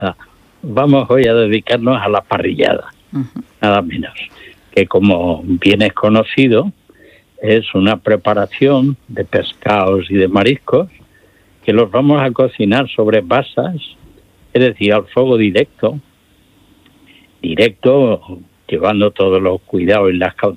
Vamos hoy a dedicarnos a la parrillada, nada menos, que como bien es conocido, es una preparación de pescados y de mariscos que los vamos a cocinar sobre brasas, es decir, al fuego directo, llevando todos los cuidados y las cautelares